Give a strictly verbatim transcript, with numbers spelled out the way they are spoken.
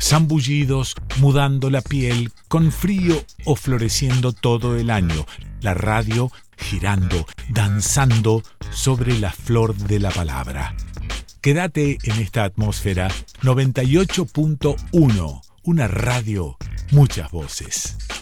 zambullidos, mudando la piel, con frío o floreciendo todo el año. La radio girando, danzando sobre la flor de la palabra. Quédate en esta atmósfera noventa y ocho punto uno, una radio, muchas voces.